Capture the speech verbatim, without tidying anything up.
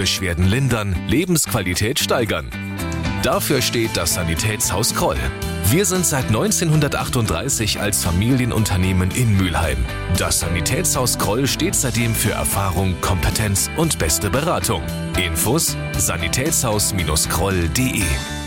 Beschwerden lindern, Lebensqualität steigern. Dafür steht das Sanitätshaus Kroll. Wir sind seit neunzehnhundertachtunddreißig als Familienunternehmen in Mülheim. Das Sanitätshaus Kroll steht seitdem für Erfahrung, Kompetenz und beste Beratung. Infos: sanitätshaus Kroll punkt de